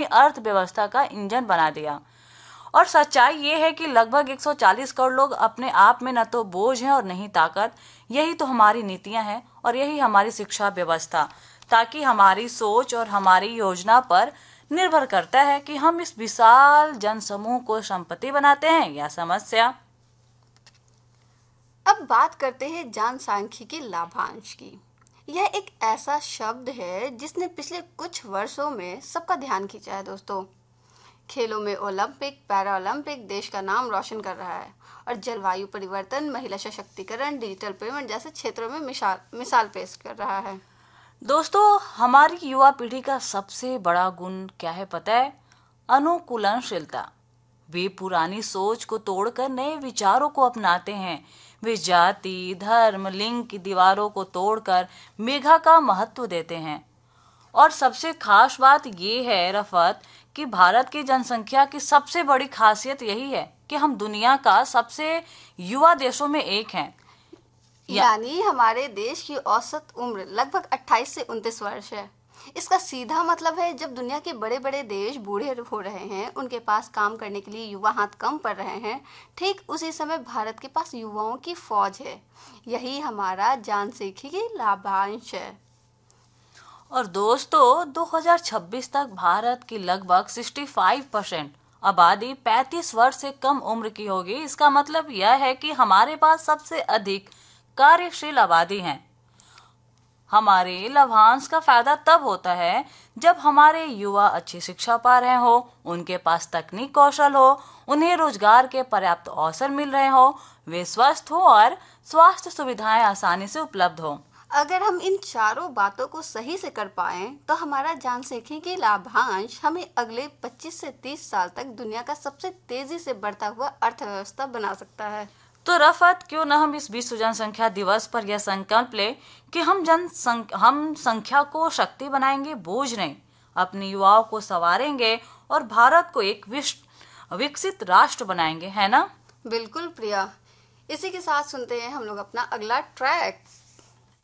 अर्थव्यवस्था का इंजन बना दिया। और सच्चाई ये है कि लगभग 140 करोड़ लोग अपने आप में न तो बोझ हैं और नहीं ताकत। यही तो हमारी नीतियां हैं और यही हमारी शिक्षा व्यवस्था, ताकि हमारी सोच और हमारी योजना पर निर्भर करता है कि हम इस विशाल जनसमूह को संपत्ति बनाते हैं या समस्या। अब बात करते हैं जनसांख्यिकी लाभांश की। यह एक ऐसा शब्द है जिसने पिछले कुछ वर्षों में सबका ध्यान खींचा है दोस्तों। खेलों में ओलंपिक, पैरा ओलंपिक देश का नाम रोशन कर रहा है और जलवायु परिवर्तन, महिला सशक्तिकरण, डिजिटल पेमेंट जैसे क्षेत्रों में मिसाल पेश कर रहा है। दोस्तों, हमारी युवा पीढ़ी का सबसे बड़ा गुण क्या है पता है? अनुकूलनशीलता। वे पुरानी सोच को तोड़कर नए विचारों को अपनाते हैं। वे जाति, धर्म, लिंग की दीवारों को तोड़कर मेघा का महत्व देते हैं। और सबसे खास बात ये है रफत कि भारत की जनसंख्या की सबसे बड़ी खासियत यही है कि हम दुनिया का सबसे युवा देशों में एक हैं। यानी हमारे देश की औसत उम्र लगभग 28 से 29 वर्ष है। इसका सीधा मतलब है जब दुनिया के बड़े बड़े देश बूढ़े हो रहे हैं, उनके पास काम करने के लिए युवा हाथ कम पड़ रहे हैं, ठीक उसी समय भारत के पास युवाओं की फौज है। यही हमारा जनसांख्यिकी लाभांश है। और दोस्तों, 2026 तक भारत की लगभग 65% आबादी 35 वर्ष से कम उम्र की होगी। इसका मतलब यह है कि हमारे पास सबसे अधिक कार्यशील आबादी है। हमारे लाभांश का फायदा तब होता है जब हमारे युवा अच्छी शिक्षा पा रहे हो, उनके पास तकनीक कौशल हो, उन्हें रोजगार के पर्याप्त अवसर मिल रहे हो, वे स्वस्थ हो और स्वास्थ्य सुविधाएं आसानी से उपलब्ध हो। अगर हम इन चारों बातों को सही से कर पाएं तो हमारा जनसांख्यिकी लाभांश हमें अगले 25 से 30 साल तक दुनिया का सबसे तेजी से बढ़ता हुआ अर्थव्यवस्था बना सकता है। तो रफत, क्यों न हम इस विश्व जनसंख्या दिवस पर यह संकल्प ले कि हम संख्या को शक्ति बनाएंगे, बोझ नहीं। अपने युवाओं को संवारेंगे और भारत को एक विकसित राष्ट्र बनाएंगे, है ना? बिल्कुल प्रिया। इसी के साथ सुनते हैं हम लोग अपना अगला ट्रैक।